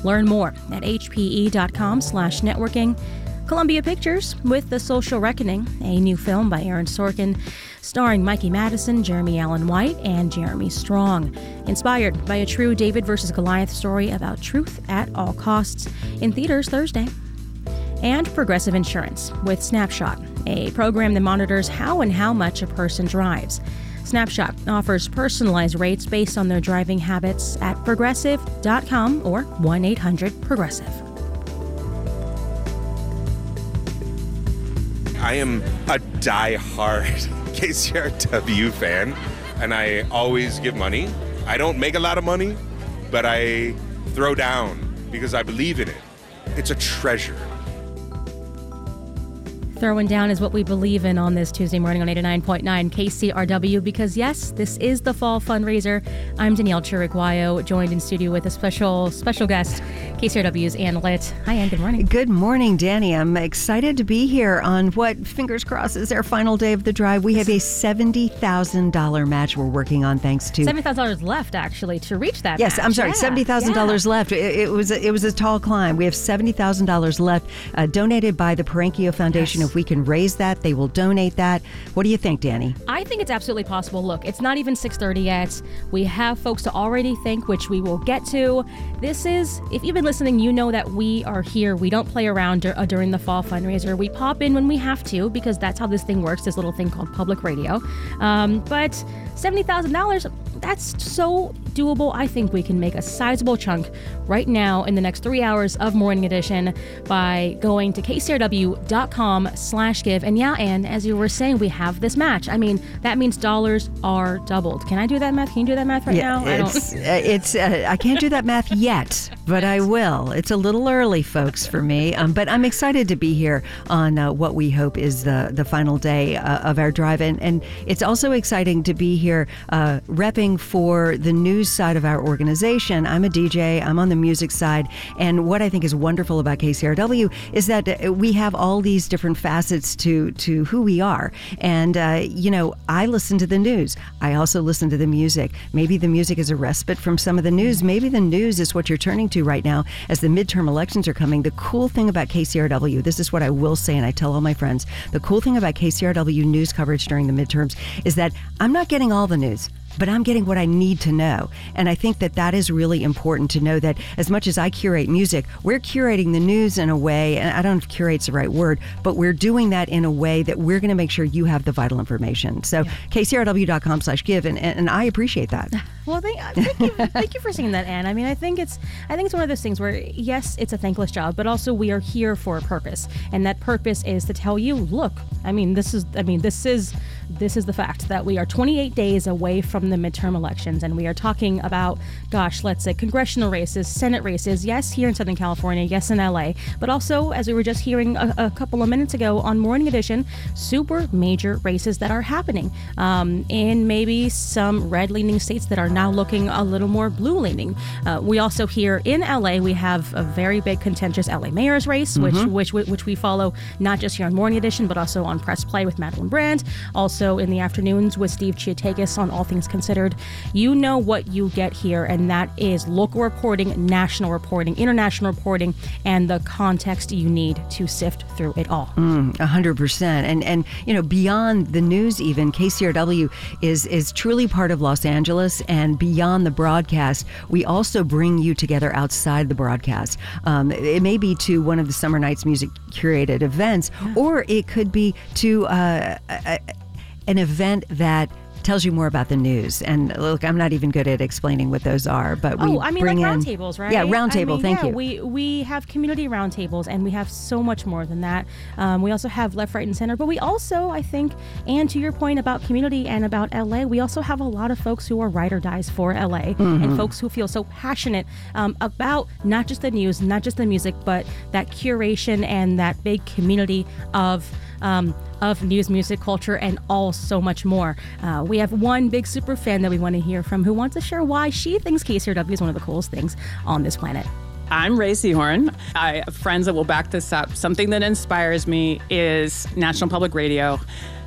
Learn more at hpe.com/networking. Columbia Pictures with The Social Reckoning, a new film by Aaron Sorkin, starring Mikey Madison, Jeremy Allen White, and Jeremy Strong. Inspired by a true David versus Goliath story about truth at all costs. In theaters Thursday. And Progressive Insurance with Snapshot, a program that monitors how and how much a person drives. Snapshot offers personalized rates based on their driving habits at progressive.com or 1-800-PROGRESSIVE. I am a die-hard KCRW fan, and I always give money. I don't make a lot of money, but I throw down because I believe in it. It's a treasure. Throwing down is what we believe in on this Tuesday morning on 89.9 KCRW because, yes, this is the fall fundraiser. I'm Danielle Chiricguayo, joined in studio with a special guest, KCRW's Ann Litt. Hi, Ann. Good morning. Good morning, Danny. I'm excited to be here on what, fingers crossed, is our final day of the drive. We have a $70,000 match we're working on, thanks to... $70,000 left, actually, to reach that Yes, match. I'm sorry, $70,000 left. It was a tall climb. We have $70,000 left, donated by the Parenkio Foundation. Yes. If we can raise that, they will donate that. What do you think, Danny? I think it's absolutely possible. Look, it's not even 6:30 yet. We have folks to already thank, which we will get to. This is, if you've been listening, you know that we are here. We don't play around during the fall fundraiser. We pop in when we have to because that's how this thing works, this little thing called public radio. But $70,000, that's so doable. I think we can make a sizable chunk right now in the next 3 hours of Morning Edition by going to kcrw.com/give. And yeah, Ann, as you were saying, we have this match. I mean, that means dollars are doubled. Can I do that math? Can you do that math right now? I can't do that math yet, but I will. It's a little early, folks, for me. But I'm excited to be here on what we hope is the final day of our drive. And it's also exciting to be here repping for the news side of our organization. I'm a DJ. I'm on the music side. And what I think is wonderful about KCRW is that we have all these different facets to who we are. And, I listen to the news. I also listen to the music. Maybe the music is a respite from some of the news. Maybe the news is what you're turning to right now as the midterm elections are coming. The cool thing about KCRW, this is what I will say, and I tell all my friends, the cool thing about KCRW news coverage during the midterms is that I'm not getting all the news, but I'm getting what I need to know. And I think that is really important to know that as much as I curate music, we're curating the news in a way, and I don't know if curate's the right word, but we're doing that in a way that we're going to make sure you have the vital information. So kcrw.com/give, and I appreciate that. Well, thank you for saying that, Ann. I mean, I think it's one of those things where, yes, it's a thankless job, but also we are here for a purpose, and that purpose is to tell you, look, this is the fact that we are 28 days away from the midterm elections, and we are talking about, let's say congressional races, Senate races, yes, here in Southern California, yes, in LA, but also, as we were just hearing a couple of minutes ago on Morning Edition, super major races that are happening in maybe some red-leaning states that are now looking a little more blue-leaning. We also here in LA, we have a very big contentious LA mayor's race, which we follow not just here on Morning Edition, but also on Press Play with Madeline Brandt, also in the afternoons with Steve Chiatakis on All Things Considered. You know what you get here, and that is local reporting, national reporting, international reporting, and the context you need to sift through it all. 100%. And beyond the news even, KCRW is truly part of Los Angeles, and beyond the broadcast, we also bring you together outside the broadcast. It may be to one of the Summer Nights Music curated events, or it could be to an event that tells you more about the news. And look, I'm not even good at explaining what those are, but we bring in roundtables, right? Yeah, roundtable. Thank you. We have community roundtables, and we have so much more than that. We also have left, right, and center, but we also, I think, and to your point about community and about LA, we also have a lot of folks who are ride or dies for LA, and folks who feel so passionate about not just the news, not just the music, but that curation and that big community of news, music, culture, and so much more. We have one big super fan that we want to hear from who wants to share why she thinks KCRW is one of the coolest things on this planet. I'm Ray Seahorn. I have friends that will back this up. Something that inspires me is National Public Radio.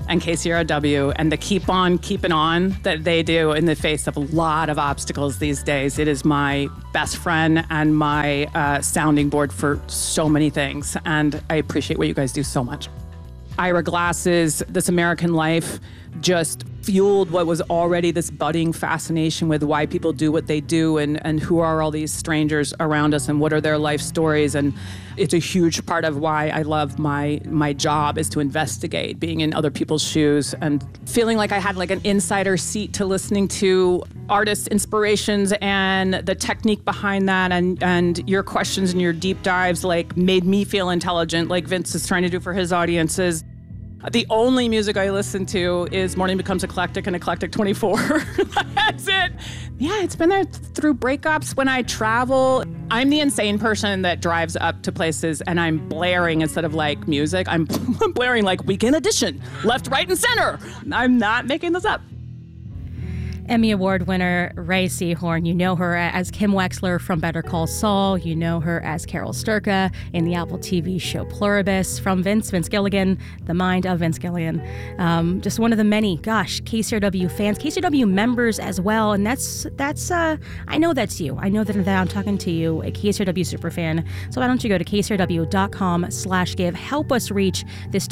and KCRW and the keep on keeping on that they do in the face of a lot of obstacles these days. It is my best friend and my sounding board for so many things, and I appreciate what you guys do so much. Ira Glass's This American Life just fueled what was already this budding fascination with why people do what they do and who are all these strangers around us and what are their life stories. And it's a huge part of why I love my job is to investigate, being in other people's shoes and feeling like I had like an insider seat to listening to artists' inspirations and the technique behind that, and your questions and your deep dives like made me feel intelligent like Vince is trying to do for his audiences. The only music I listen to is Morning Becomes Eclectic and Eclectic 24. That's it. Yeah, it's been there through breakups when I travel. I'm the insane person that drives up to places and I'm blaring instead of like music. I'm blaring like Weekend Edition, left, right, and center. I'm not making this up. Emmy Award winner Rhea Seehorn. You know her as Kim Wexler from Better Call Saul. You know her as Carol Sturka in the Apple TV show Pluribus. From Vince Gilligan, the mind of Vince Gilligan. Just one of the many, KCRW fans, KCRW members as well. And that's I know that's you. I know that I'm talking to you, a KCRW superfan. So why don't you go to kcrw.com/give. Help us reach this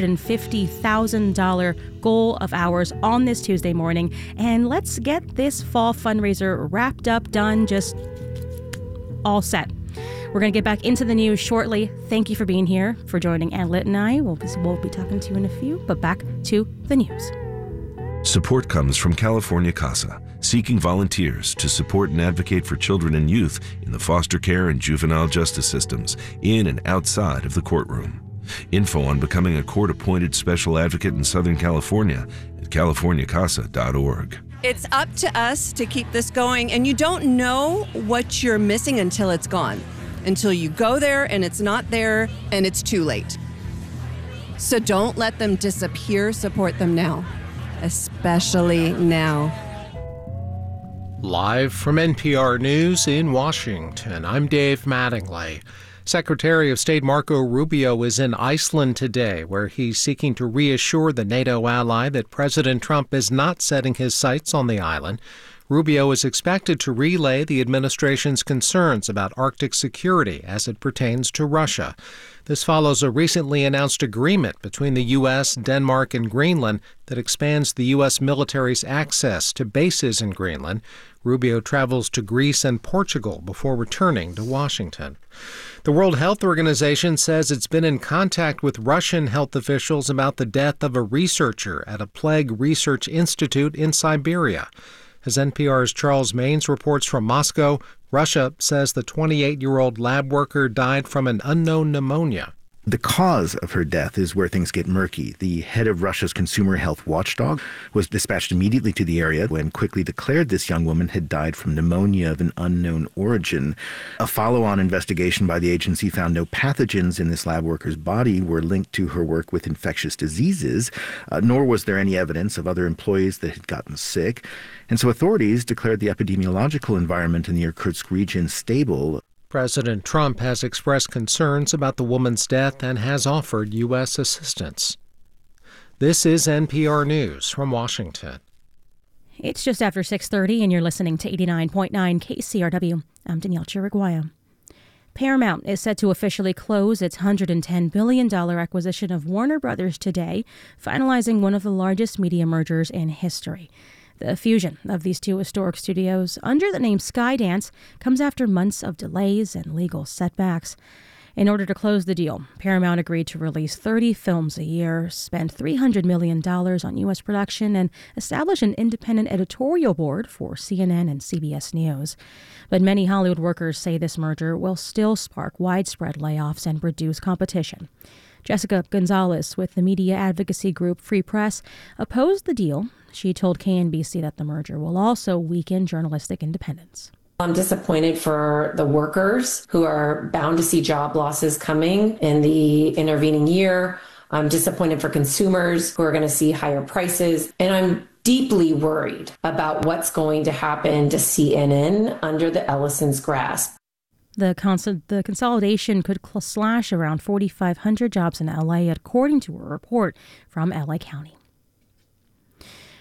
$250,000 goal of ours on this Tuesday morning. And let's get this fall fundraiser wrapped up, done, just all set. We're going to get back into the news shortly. Thank you for being here, for joining Ann Litt and I. We'll be talking to you in a few, but back to the news. Support comes from California CASA, seeking volunteers to support and advocate for children and youth in the foster care and juvenile justice systems, in and outside of the courtroom. Info on becoming a court-appointed special advocate in Southern California at californiacasa.org. It's up to us to keep this going, and you don't know what you're missing until it's gone, until you go there and it's not there and it's too late. So don't let them disappear. Support them now, especially now. Live from NPR News in Washington, I'm Dave Mattingly. Secretary of State Marco Rubio is in Iceland today, where he's seeking to reassure the NATO ally that President Trump is not setting his sights on the island. Rubio is expected to relay the administration's concerns about Arctic security as it pertains to Russia. This follows a recently announced agreement between the U.S., Denmark, and Greenland that expands the U.S. military's access to bases in Greenland. Rubio travels to Greece and Portugal before returning to Washington. The World Health Organization says it's been in contact with Russian health officials about the death of a researcher at a plague research institute in Siberia. As NPR's Charles Maines reports from Moscow, Russia says the 28-year-old lab worker died from an unknown pneumonia. The cause of her death is where things get murky. The head of Russia's consumer health watchdog was dispatched immediately to the area and quickly declared this young woman had died from pneumonia of an unknown origin. A follow-on investigation by the agency found no pathogens in this lab worker's body were linked to her work with infectious diseases, nor was there any evidence of other employees that had gotten sick. And so authorities declared the epidemiological environment in the Irkutsk region stable. President Trump has expressed concerns about the woman's death and has offered U.S. assistance. This is NPR News from Washington. It's just after 6:30, and you're listening to 89.9 KCRW. I'm Danielle Chiriguaya. Paramount is set to officially close its $110 billion acquisition of Warner Brothers today, finalizing one of the largest media mergers in history. The fusion of these two historic studios under the name Skydance comes after months of delays and legal setbacks. In order to close the deal, Paramount agreed to release 30 films a year, spend $300 million on U.S. production, and establish an independent editorial board for CNN and CBS News. But many Hollywood workers say this merger will still spark widespread layoffs and reduce competition. Jessica Gonzalez with the media advocacy group Free Press opposed the deal. She told KNBC that the merger will also weaken journalistic independence. I'm disappointed for the workers who are bound to see job losses coming in the intervening year. I'm disappointed for consumers who are going to see higher prices. And I'm deeply worried about what's going to happen to CNN under the Ellison's grasp. The consolidation could slash around 4,500 jobs in L.A., according to a report from L.A. County.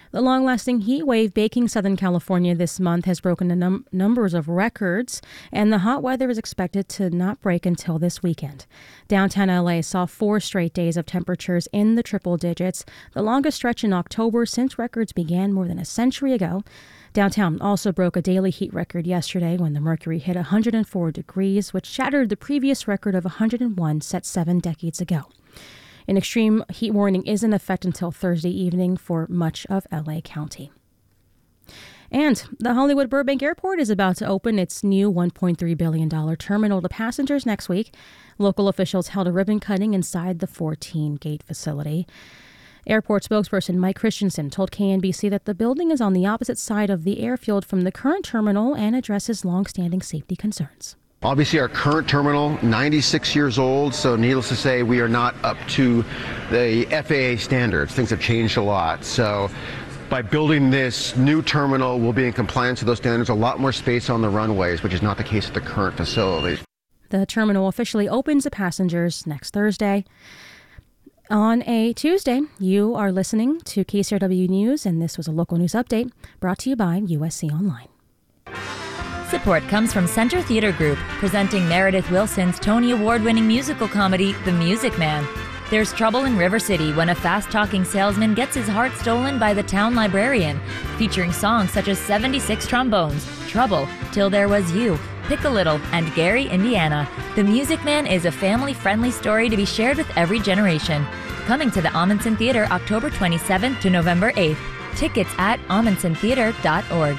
The long-lasting heat wave baking Southern California this month has broken the numbers of records, and the hot weather is expected to not break until this weekend. Downtown LA saw 4 straight days of temperatures in the triple digits, the longest stretch in October since records began more than a century ago. Downtown also broke a daily heat record yesterday when the mercury hit 104 degrees, which shattered the previous record of 101 set 7 decades ago. An extreme heat warning is in effect until Thursday evening for much of LA County. And the Hollywood Burbank Airport is about to open its new $1.3 billion terminal to passengers next week. Local officials held a ribbon cutting inside the 14-gate facility. Airport spokesperson Mike Christensen told KNBC that the building is on the opposite side of the airfield from the current terminal and addresses long-standing safety concerns. Obviously, our current terminal, 96 years old, so needless to say, we are not up to the FAA standards. Things have changed a lot. So by building this new terminal, we'll be in compliance with those standards, a lot more space on the runways, which is not the case at the current facility. The terminal officially opens to passengers next Thursday. On a Tuesday, you are listening to KCRW News, and this was a local news update brought to you by USC Online. Support comes from Center Theater Group, presenting Meredith Wilson's Tony Award-winning musical comedy, The Music Man. There's trouble in River City when a fast-talking salesman gets his heart stolen by the town librarian, featuring songs such as 76 Trombones, Trouble, Till There Was You, Pick a Little, and Gary, Indiana. The Music Man is a family-friendly story to be shared with every generation. Coming to the Amundsen Theater October 27th to November 8th. Tickets at amundsentheater.org.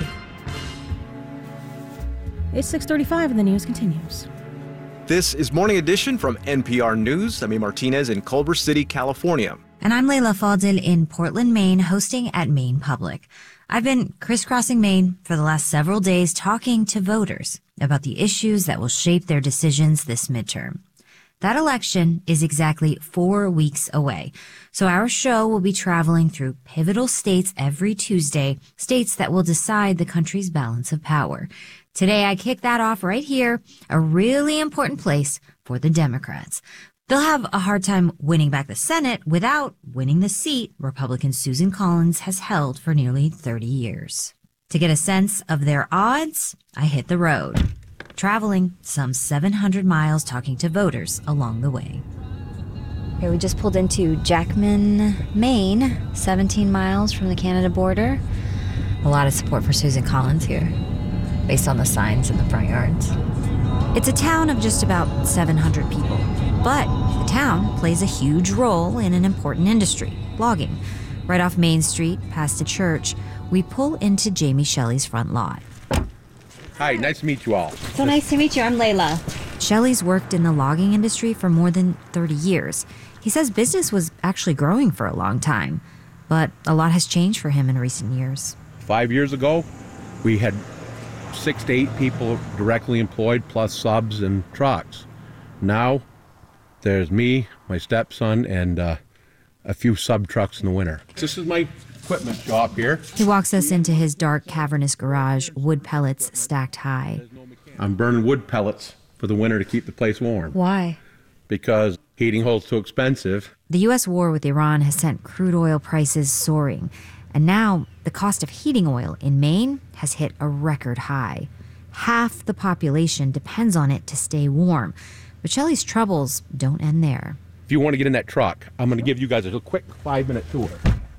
It's 6:35 and the news continues. This is Morning Edition from NPR News. I'm A. Martinez in Culver City, California. And I'm Layla Fadil in Portland, Maine, hosting at Maine Public. I've been crisscrossing Maine for the last several days talking to voters about the issues that will shape their decisions this midterm. That election is exactly 4 weeks away, so our show will be traveling through pivotal states every Tuesday, states that will decide the country's balance of power. Today, I kick that off right here, a really important place for the Democrats. They'll have a hard time winning back the Senate without winning the seat Republican Susan Collins has held for nearly 30 years. To get a sense of their odds, I hit the road, traveling some 700 miles talking to voters along the way. Okay, we just pulled into Jackman, Maine, 17 miles from the Canada border. A lot of support for Susan Collins here, based on the signs in the front yards. It's a town of just about 700 people, but the town plays a huge role in an important industry, logging. Right off Main Street, past a church, we pull into Jamie Shelley's front lot. Hi, nice to meet you all. So nice to meet you. I'm Layla. Shelley's worked in the logging industry for more than 30 years. He says business was actually growing for a long time, but a lot has changed for him in recent years. 5 years ago, we had 6 to 8 people directly employed, plus subs and trucks. Now, there's me, my stepson, and a few sub trucks in the winter. This is my equipment shop here. He walks us into his dark, cavernous garage, wood pellets stacked high. I'm burning wood pellets for the winter to keep the place warm. Why? Because heating oil's too expensive. The U.S. war with Iran has sent crude oil prices soaring, and now the cost of heating oil in Maine has hit a record high. Half the population depends on it to stay warm, but Shelley's troubles don't end there. If you want to get in that truck, I'm going to give you guys a quick 5-minute tour.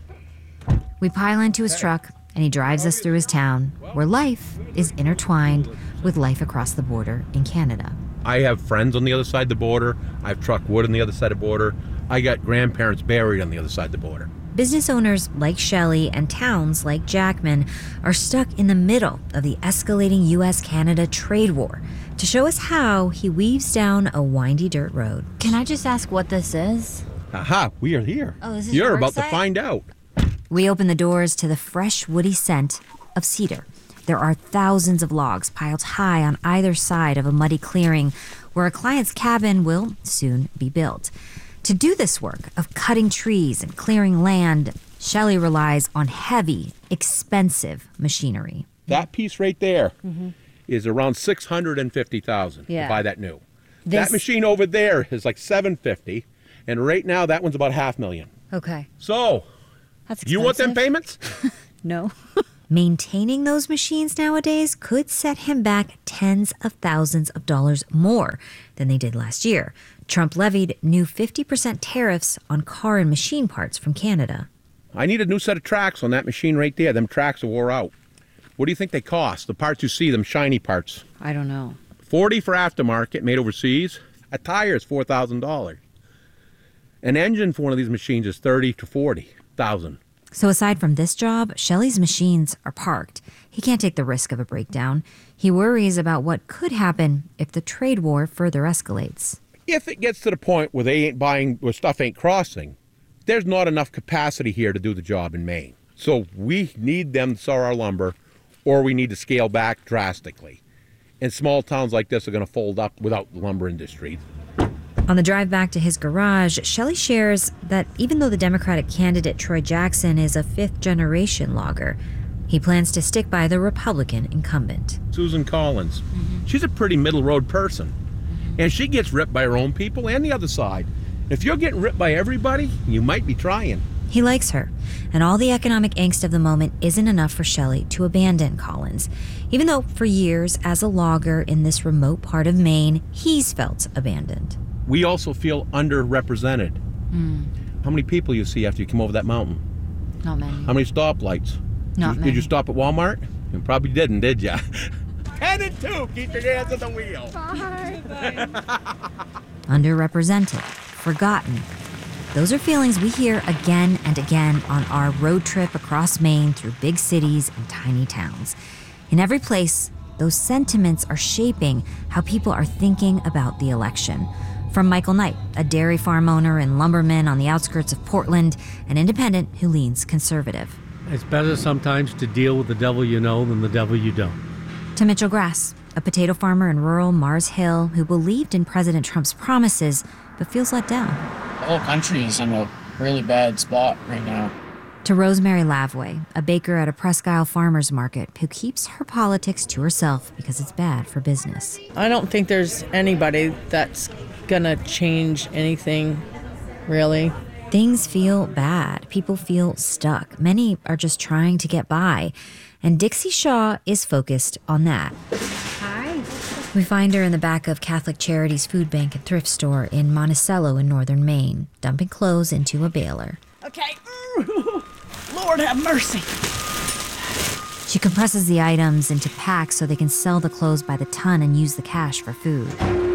We pile into his truck, and he drives us through his town, where life is intertwined with life across the border in Canada. I have friends on the other side of the border. I've trucked wood on the other side of the border. I got grandparents buried on the other side of the border. Business owners like Shelley and towns like Jackman are stuck in the middle of the escalating U.S.-Canada trade war. To show us how, he weaves down a windy dirt road. Can I just ask what this is? Aha, we are here. Oh, this is You're your about site? to find out. We open the doors to the fresh, woody scent of cedar. There are thousands of logs piled high on either side of a muddy clearing where a client's cabin will soon be built. To do this work of cutting trees and clearing land, Shelley relies on heavy, expensive machinery. That piece right there is around $650,000 to buy that new. That machine over there is like $750,000, and right now that one's about $500,000. Okay. So That's expensive. You want them payments? No. Maintaining those machines nowadays could set him back tens of thousands of dollars more than they did last year. Trump levied new 50% tariffs on car and machine parts from Canada. I need a new set of tracks on that machine right there. Them tracks are wore out. What do you think they cost? The parts you see, them shiny parts. I don't know. $40 for aftermarket, made overseas. A tire is $4,000. An engine for one of these machines is $30,000 to $40,000. So aside from this job, Shelley's machines are parked. He can't take the risk of a breakdown. He worries about what could happen if the trade war further escalates. If it gets to the point where they ain't buying, where stuff ain't crossing, there's not enough capacity here to do the job in Maine. So we need them to sell our lumber, or we need to scale back drastically. And small towns like this are going to fold up without the lumber industry. On the drive back to his garage, Shelley shares that even though the Democratic candidate Troy Jackson is a fifth-generation logger, he plans to stick by the Republican incumbent. Susan Collins, she's a pretty middle-road person. And she gets ripped by her own people and the other side. If you're getting ripped by everybody, you might be trying. He likes her, and all the economic angst of the moment isn't enough for Shelley to abandon Collins. Even though for years, as a logger in this remote part of Maine, he's felt abandoned. We also feel underrepresented. How many people you see after you come over that mountain? Not many. How many stoplights? Not many. Did you stop at Walmart? You probably didn't, did ya? 10 and 2, keep your hands on the wheel. Underrepresented, forgotten. Those are feelings we hear again and again on our road trip across Maine through big cities and tiny towns. In every place, those sentiments are shaping how people are thinking about the election. From Michael Knight, a dairy farm owner and lumberman on the outskirts of Portland, an independent who leans conservative. It's better sometimes to deal with the devil you know than the devil you don't. To Mitchell Grass, a potato farmer in rural Mars Hill who believed in President Trump's promises but feels let down. The whole country is in a really bad spot right now. To Rosemary Lavway, a baker at a Presque Isle farmers market who keeps her politics to herself because it's bad for business. I don't think there's anybody that's gonna change anything, really. Things feel bad. People feel stuck. Many are just trying to get by. And Dixie Shaw is focused on that. Hi. We find her in the back of Catholic Charities Food Bank and Thrift Store in Monticello in northern Maine, dumping clothes into a baler. Okay. Lord have mercy. She compresses the items into packs so they can sell the clothes by the ton and use the cash for food.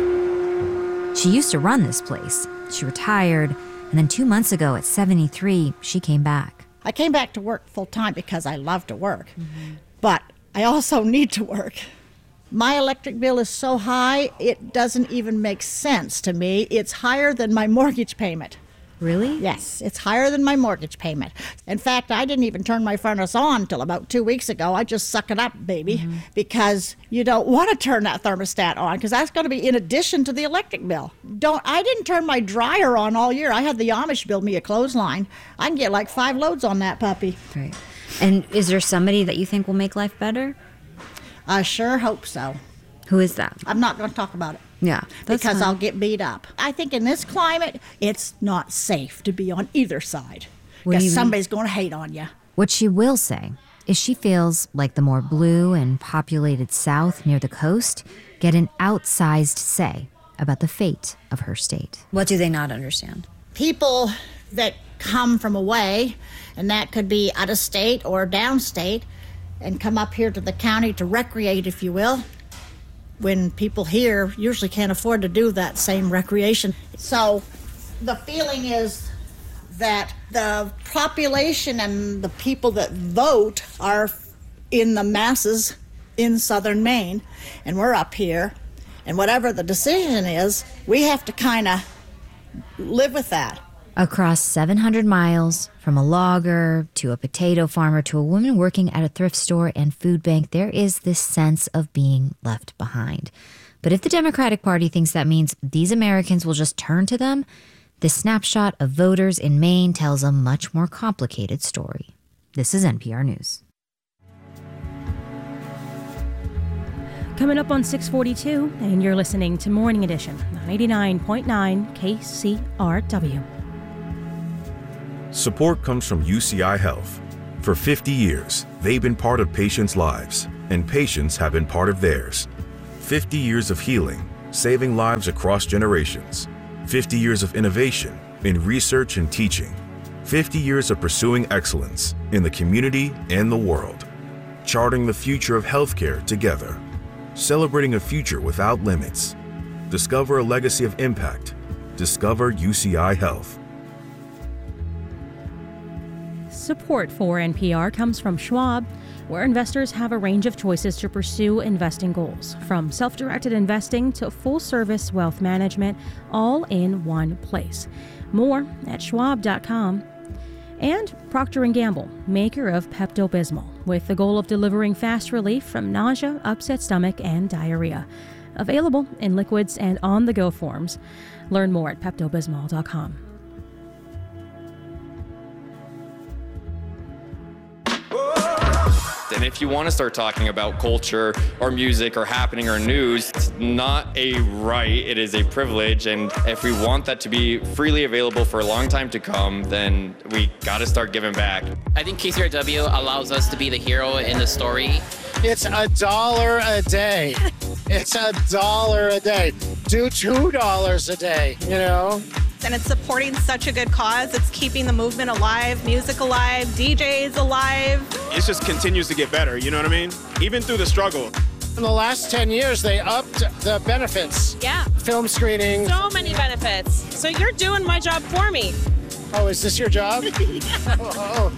She used to run this place. She retired, and then 2 months ago at 73, she came back. I came back to work full time because I love to work, but I also need to work. My electric bill is so high, it doesn't even make sense to me. It's higher than my mortgage payment. Really? Yes, it's higher than my mortgage payment. In fact, I didn't even turn my furnace on until about 2 weeks ago. I just suck it up, baby, because you don't want to turn that thermostat on because that's going to be in addition to the electric bill. I didn't turn my dryer on all year. I had the Amish build me a clothesline. I can get like 5 loads on that puppy. Right. And is there somebody that you think will make life better? I sure hope so. Who is that? I'm not going to talk about it. Yeah, because fine. I'll get beat up. I think in this climate, it's not safe to be on either side because somebody's going to hate on you. What she will say is she feels like the more blue and populated South near the coast get an outsized say about the fate of her state. What do they not understand? People that come from away, and that could be out of state or downstate, and come up here to the county to recreate, if you will, when people here usually can't afford to do that same recreation. So the feeling is that the population and the people that vote are in the masses in southern Maine, and we're up here, and whatever the decision is, we have to kind of live with that. Across 700 miles, from a logger to a potato farmer to a woman working at a thrift store and food bank, there is this sense of being left behind. But if the Democratic Party thinks that means these Americans will just turn to them, this snapshot of voters in Maine tells a much more complicated story. This is NPR News. Coming up on 642, and you're listening to Morning Edition on 89.9 KCRW. Support comes from UCI Health. For 50 years, they've been part of patients' lives, and patients have been part of theirs. 50 years of healing, saving lives across generations. 50 years of innovation in research and teaching. 50 years of pursuing excellence in the community and the world. Charting the future of healthcare together. Celebrating a future without limits. Discover a legacy of impact. Discover UCI Health. Support for NPR comes from Schwab, where investors have a range of choices to pursue investing goals, from self-directed investing to full-service wealth management, all in one place. More at schwab.com. And Procter & Gamble, maker of Pepto-Bismol, with the goal of delivering fast relief from nausea, upset stomach, and diarrhea. Available in liquids and on-the-go forms. Learn more at peptobismol.com. And if you want to start talking about culture or music or happening or news, it's not a right, it is a privilege. And if we want that to be freely available for a long time to come, then we got to start giving back. I think KCRW allows us to be the hero in the story. It's $1 a day. It's $1 a day. Do $2 a day, you know? And it's supporting such a good cause. It's keeping the movement alive, music alive, DJs alive. It just continues to get better, you know what I mean? Even through the struggle. In the last 10 years, they upped the benefits. Yeah. Film screenings. So many benefits. So you're doing my job for me. Oh, is this your job? Oh.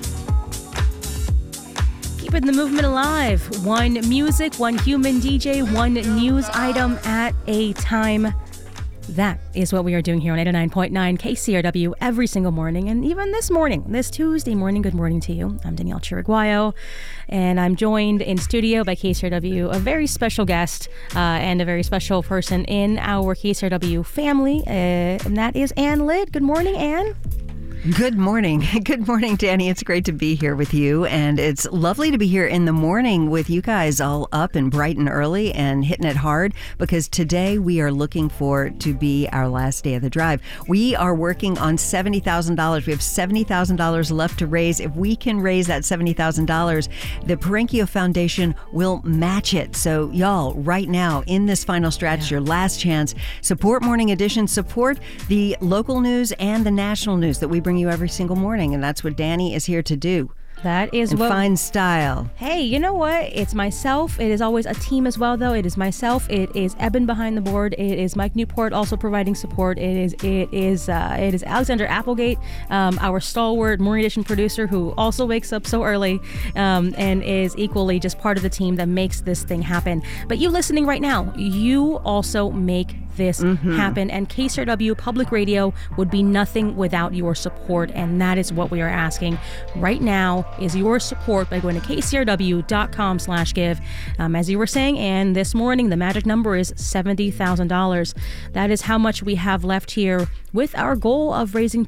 Keeping the movement alive. One music, one human DJ, one news item at a time. That is what we are doing here on 89.9 KCRW every single morning. And even this morning, this Tuesday morning, good morning to you. I'm Danielle Chiriguayo, and I'm joined in studio by KCRW, a very special guest and a very special person in our KCRW family, and that is Ann Lidd. Good morning, Ann. Good morning. Good morning, Danny. It's great to be here with you. And it's lovely to be here in the morning with you guys all up and bright and early and hitting it hard, because today we are looking for to be our last day of the drive. We are working on $70,000. We have $70,000 left to raise. If we can raise that $70,000, the Perenchio Foundation will match it. So y'all, right now in this final stretch, your last chance, support Morning Edition, support the local news and the national news that we bring you every single morning, and that's what Danny is here to do. That is and what fine style. Hey, you know what? It's myself. It is always a team as well, though. It is myself. It is Eben behind the board. It is Mike Newport also providing support. It is Alexander Applegate, our stalwart Morning Edition producer, who also wakes up so early and is equally just part of the team that makes this thing happen. But you listening right now, you also make this happen, and KCRW Public Radio would be nothing without your support, and that is what we are asking right now, is your support by going to kcrw.com/give. As you were saying, and this morning the magic number is $70,000. That is how much we have left here, with our goal of raising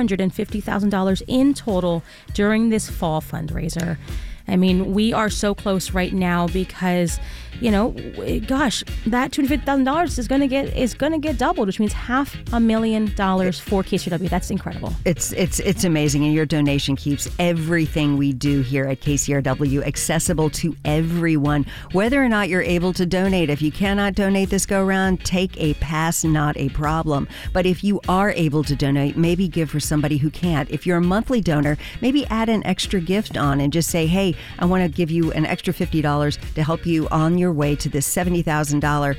$250,000 in total during this fall fundraiser. I mean, we are so close right now because, you know, gosh, that $250,000 is gonna get doubled, which means $500,000 for KCRW. That's incredible. It's amazing, and your donation keeps everything we do here at KCRW accessible to everyone, whether or not you're able to donate. If you cannot donate this go around, take a pass, not a problem. But if you are able to donate, maybe give for somebody who can't. If you're a monthly donor, maybe add an extra gift on and just say, hey, I want to give you an extra $50 to help you on your way to this $70,000,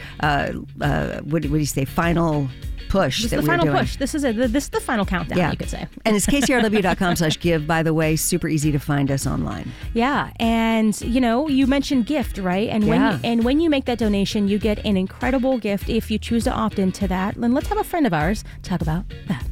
what do you say, final push this that is the we're final doing. Push. This is the final countdown, you could say. And it's kcrw.com/give, by the way. Super easy to find us online. Yeah, and you know, you mentioned gift, right? And when you make that donation, you get an incredible gift if you choose to opt into that. And let's have a friend of ours talk about that.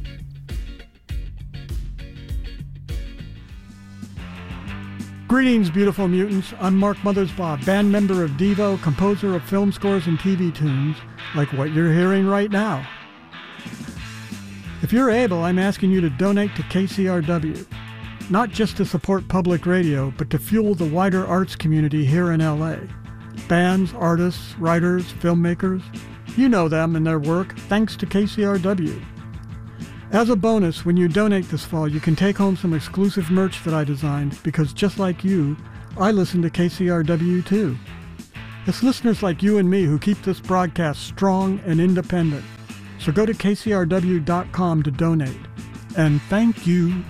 Greetings, beautiful mutants. I'm Mark Mothersbaugh, band member of Devo, composer of film scores and TV tunes, like what you're hearing right now. If you're able, I'm asking you to donate to KCRW, not just to support public radio, but to fuel the wider arts community here in LA. Bands, artists, writers, filmmakers, you know them and their work thanks to KCRW. As a bonus, when you donate this fall, you can take home some exclusive merch that I designed because just like you, I listen to KCRW too. It's listeners like you and me who keep this broadcast strong and independent. So go to kcrw.com to donate. And thank you.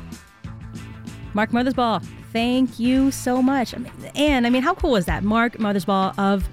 Mark Mothersbaugh, thank you so much. And I mean, how cool was that? Mark Mothersbaugh of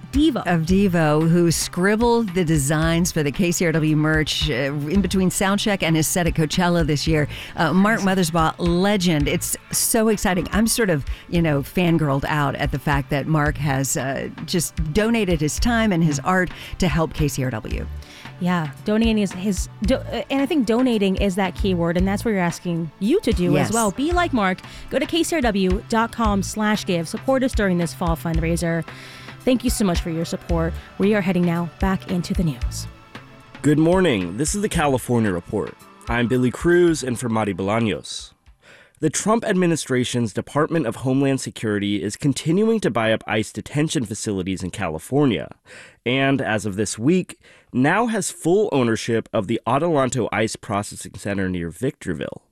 Devo. Who scribbled the designs for the KCRW merch in between soundcheck and his set at Coachella this year. Mark Mothersbaugh, legend. It's so exciting. I'm sort of, fangirled out at the fact that Mark has just donated his time and his art to help KCRW. Yeah, donating is and I think donating is that key word, and that's what you're asking you to do as well. Be like Mark. Go to kcrw.com/give. Support us during this fall fundraiser. Thank you so much for your support. We are heading now back into the news. Good morning. This is the California Report. I'm Billy Cruz and for Mari Bolaños. The Trump administration's Department of Homeland Security is continuing to buy up ICE detention facilities in California, and as of this week, now has full ownership of the Adelanto ICE Processing Center near Victorville.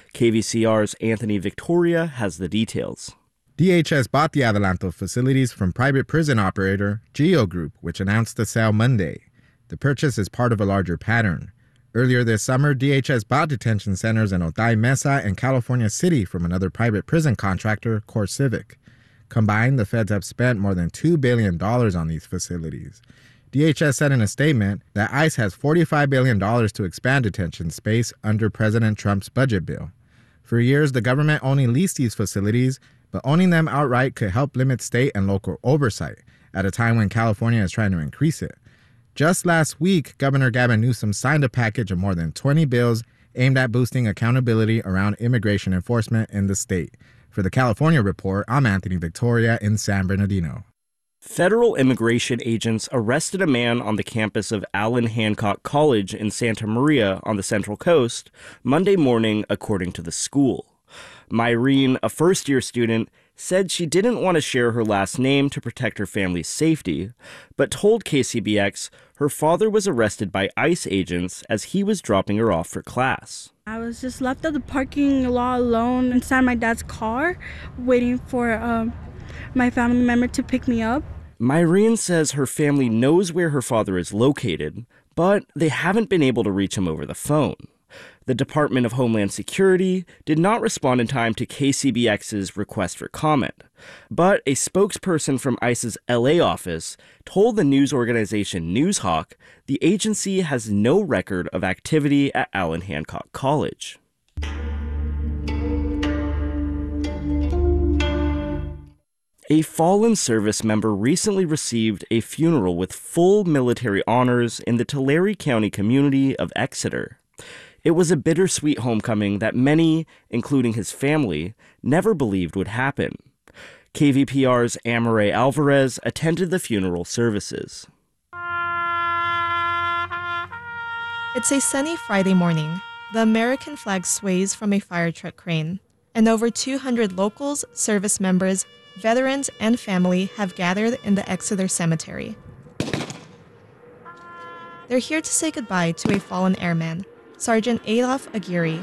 KVCR's Anthony Victoria has the details. DHS bought the Adelanto facilities from private prison operator Geo Group, which announced the sale Monday. The purchase is part of a larger pattern. Earlier this summer, DHS bought detention centers in Otay Mesa and California City from another private prison contractor, CoreCivic. Combined, the feds have spent more than $2 billion on these facilities. DHS said in a statement that ICE has $45 billion to expand detention space under President Trump's budget bill. For years, the government only leased these facilities, but owning them outright could help limit state and local oversight at a time when California is trying to increase it. Just last week, Governor Gavin Newsom signed a package of more than 20 bills aimed at boosting accountability around immigration enforcement in the state. For the California Report, I'm Anthony Victoria in San Bernardino. Federal immigration agents arrested a man on the campus of Allen Hancock College in Santa Maria on the Central Coast Monday morning, according to the school. Myrene, a first-year student, said she didn't want to share her last name to protect her family's safety, but told KCBX her father was arrested by ICE agents as he was dropping her off for class. I was just left at the parking lot alone inside my dad's car, waiting for my family member to pick me up. Myrene says her family knows where her father is located, but they haven't been able to reach him over the phone. The Department of Homeland Security did not respond in time to KCBX's request for comment, but a spokesperson from ICE's LA office told the news organization Newshawk the agency has no record of activity at Allen Hancock College. A fallen service member recently received a funeral with full military honors in the Tulare County community of Exeter. It was a bittersweet homecoming that many, including his family, never believed would happen. KVPR's Amaray Alvarez attended the funeral services. It's a sunny Friday morning. The American flag sways from a fire truck crane, and over 200 locals, service members, veterans, and family have gathered in the Exeter Cemetery. They're here to say goodbye to a fallen airman, Sergeant Adolf Aguirre.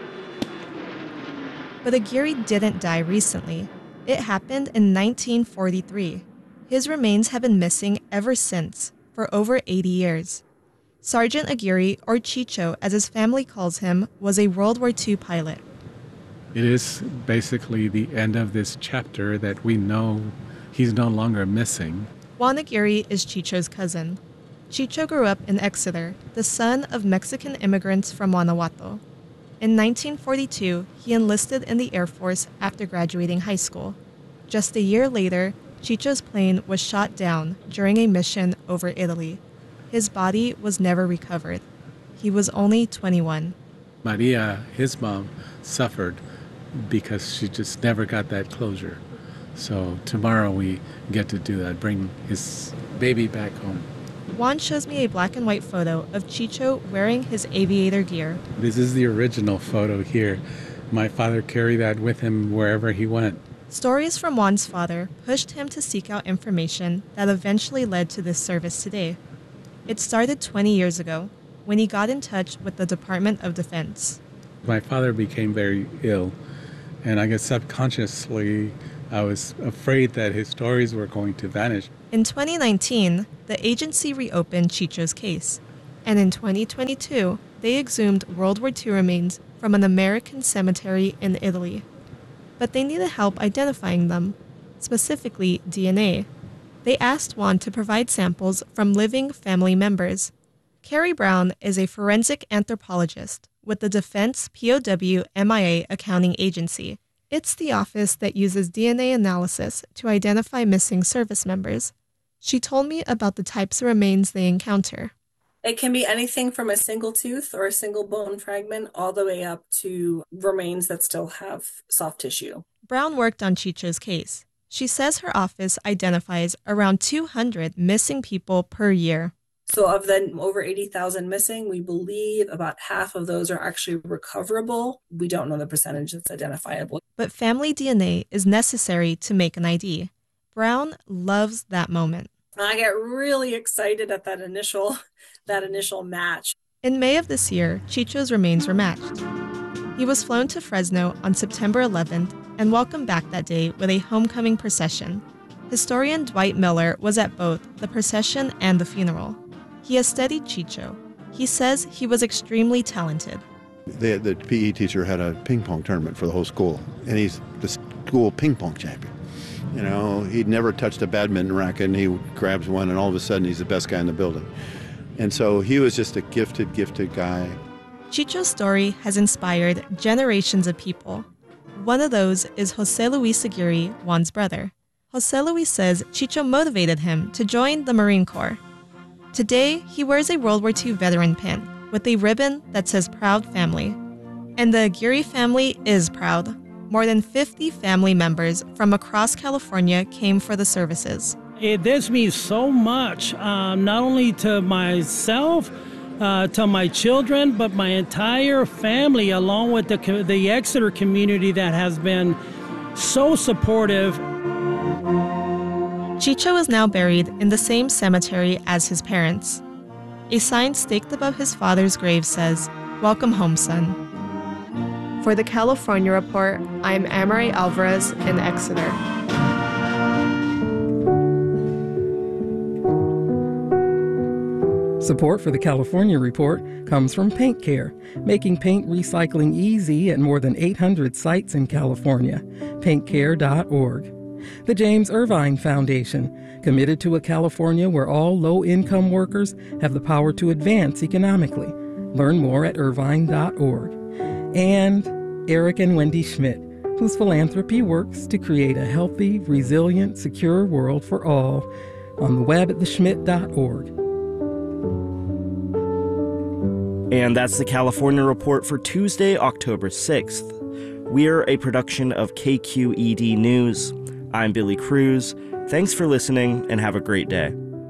But Aguirre didn't die recently. It happened in 1943. His remains have been missing ever since, for over 80 years. Sergeant Aguirre, or Chicho as his family calls him, was a World War II pilot. It is basically the end of this chapter that we know he's no longer missing. Juan Aguirre is Chicho's cousin. Chicho grew up in Exeter, the son of Mexican immigrants from Guanajuato. In 1942, he enlisted in the Air Force after graduating high school. Just a year later, Chicho's plane was shot down during a mission over Italy. His body was never recovered. He was only 21. Maria, his mom, suffered because she just never got that closure. So tomorrow we get to do that, bring his baby back home. Juan shows me a black and white photo of Chicho wearing his aviator gear. This is the original photo here. My father carried that with him wherever he went. Stories from Juan's father pushed him to seek out information that eventually led to this service today. It started 20 years ago, when he got in touch with the Department of Defense. My father became very ill, and I guess subconsciously I was afraid that his stories were going to vanish. In 2019, the agency reopened Chicho's case, and in 2022, they exhumed World War II remains from an American cemetery in Italy. But they needed help identifying them, specifically DNA. They asked Juan to provide samples from living family members. Carrie Brown is a forensic anthropologist with the Defense POW MIA Accounting Agency. It's the office that uses DNA analysis to identify missing service members. She told me about the types of remains they encounter. It can be anything from a single tooth or a single bone fragment all the way up to remains that still have soft tissue. Brown worked on Chicho's case. She says her office identifies around 200 missing people per year. So of the over 80,000 missing, we believe about half of those are actually recoverable. We don't know the percentage that's identifiable. But family DNA is necessary to make an ID. Brown loves that moment. I get really excited at that initial match. In May of this year, Chicho's remains were matched. He was flown to Fresno on September 11th and welcomed back that day with a homecoming procession. Historian Dwight Miller was at both the procession and the funeral. He has studied Chicho. He says he was extremely talented. The PE teacher had a ping pong tournament for the whole school, and he's the school ping pong champion. You know, he'd never touched a badminton racket, and he grabs one, and all of a sudden he's the best guy in the building. And so he was just a gifted guy. Chicho's story has inspired generations of people. One of those is Jose Luis Aguirre, Juan's brother. Jose Luis says Chicho motivated him to join the Marine Corps. Today, he wears a World War II veteran pin with a ribbon that says Proud Family. And the Aguirre family is proud. More than 50 family members from across California came for the services. This means so much, not only to myself, to my children, but my entire family, along with the Exeter community that has been so supportive. Chicho is now buried in the same cemetery as his parents. A sign staked above his father's grave says, "Welcome home, son." For the California Report, I'm Amaray Alvarez in Exeter. Support for the California Report comes from Paint Care, making paint recycling easy at more than 800 sites in California. PaintCare.org. The James Irvine Foundation, committed to a California where all low-income workers have the power to advance economically. Learn more at irvine.org. And Eric and Wendy Schmidt, whose philanthropy works to create a healthy, resilient, secure world for all, on the web at theschmidt.org. And that's the California Report for Tuesday, October 6th. We're a production of KQED News. I'm Billy Cruz. Thanks for listening and have a great day.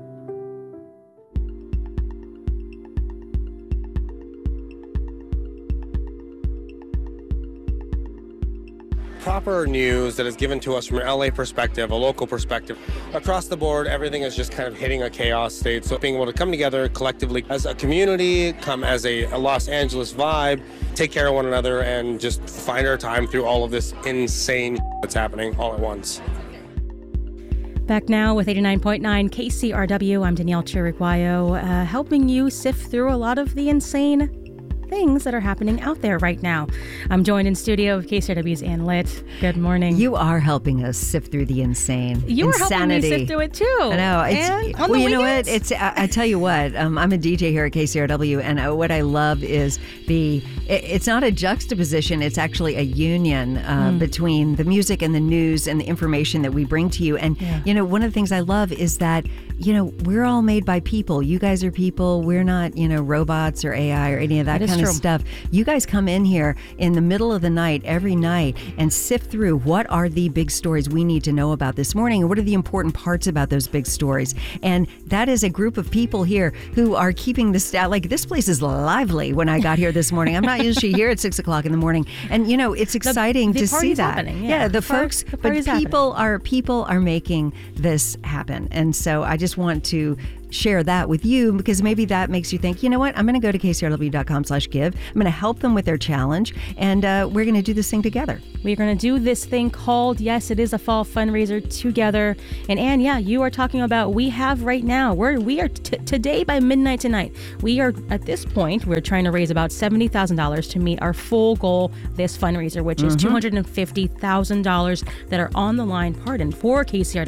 Proper news that is given to us from an LA perspective, a local perspective. Across the board, everything is just kind of hitting a chaos state. So being able to come together collectively as a community, come as a Los Angeles vibe, take care of one another, and just find our time through all of this insane that's happening all at once. Back now with 89.9 KCRW, I'm Danielle Chiriguayo, helping you sift through a lot of the insane things that are happening out there right now. I'm joined in studio with KCRW's Ann Litt. Good morning. You are helping us sift through the insane. You insanity. are helping me sift through it too. I know. Well, you know what? I tell you what. I'm a DJ here at KCRW, and what I love is it's not a juxtaposition. It's actually a union between the music and the news and the information that we bring to you. And you know, one of the things I love is that we're all made by people. You guys are people. We're not robots or AI or any of that kind of stuff. You guys come in here in the middle of the night every night and sift through what are the big stories we need to know about this morning, and what are the important parts about those big stories. And that is a group of people here who are keeping the like this place is lively. When I got here this morning, I'm not usually here at 6 o'clock in the morning, and it's exciting to see that. The folks, but people are making this happen, and so I just want to share that with you, because maybe that makes you think, you know what, I'm going to go to kcrw.com/give. I'm going to help them with their challenge, and we're going to do this thing together. We're going to do this thing called, yes, it is a fall fundraiser together. And Ann, yeah, you are talking about, we have right now, we are today by midnight tonight, we are at this point, we're trying to raise about $70,000 to meet our full goal this fundraiser, which is $250,000 that are on the line, for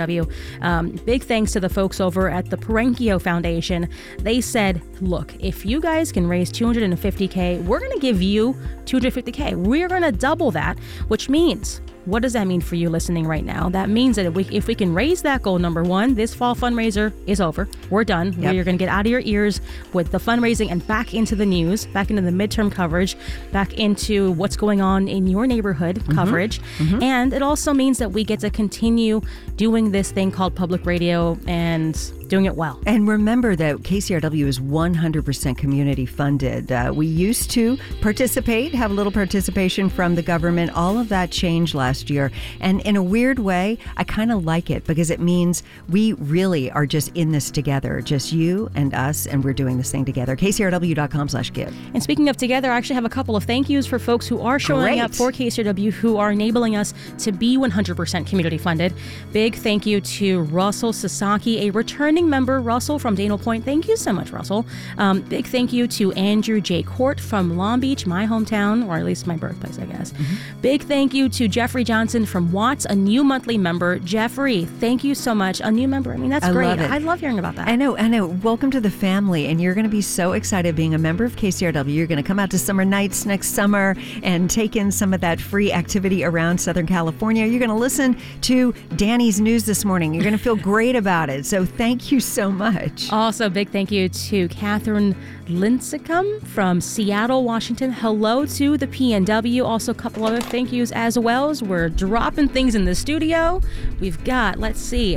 KCRW. Big thanks to the folks over at the Perenkio Foundation. They said, look, if you guys can raise $250K, we're going to give you $250K. We're going to double that, which means, what does that mean for you listening right now? That means that if we can raise that goal, number one, this fall fundraiser is over. We're done. Yep. We're going to get out of your ears with the fundraising and back into the news, back into the midterm coverage, back into what's going on in your neighborhood coverage. And it also means that we get to continue doing this thing called public radio and doing it well. And remember that KCRW is 100% community funded. We used to participate, have a little participation from the government. All of that changed last year. And in a weird way, I kind of like it, because it means we really are just in this together, just you and us, and we're doing this thing together. KCRW.com/give. And speaking of together, I actually have a couple of thank yous for folks who are showing up for KCRW, who are enabling us to be 100% community funded. Big thank you to Russell Sasaki, a returning member. Russell from Daniel Point. Thank you so much, Russell. Big thank you to Andrew J. Court from Long Beach, my hometown, or at least my birthplace, I guess. Big thank you to Jeffrey Johnson from Watts, a new monthly member. Jeffrey, thank you so much. A new member. I mean, that's great. Love it. I love hearing about that. I know. Welcome to the family. And you're going to be so excited being a member of KCRW. You're going to come out to Summer Nights next summer and take in some of that free activity around Southern California. You're going to listen to Danny's news this morning. You're going to feel great about it. So thank you so much. Also, big thank you to Catherine Lincecum from Seattle, Washington. Hello to the PNW. Also, a couple other thank yous as well, as we're dropping things in the studio. We've got, let's see.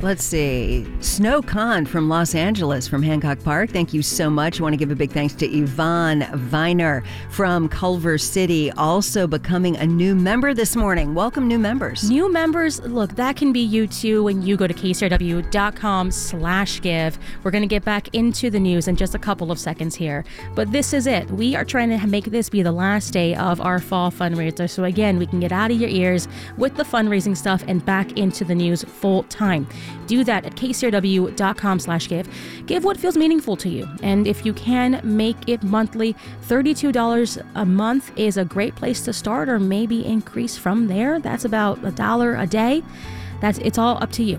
Snow Khan from Los Angeles, from Hancock Park. Thank you so much. I want to give a big thanks to Yvonne Viner from Culver City, also becoming a new member this morning. Welcome, new members. New members, look, that can be you too when you go to kcrw.com/give. We're going to get back into the news in just a couple of seconds here. But this is it. We are trying to make this be the last day of our fall fundraiser. So again, we can get out of your ears with the fundraising stuff and back into the news full time. Do that at kcrw.com/give. Give what feels meaningful to you. And if you can make it monthly, $32 a month is a great place to start, or maybe increase from there. That's about $1 a day. It's all up to you.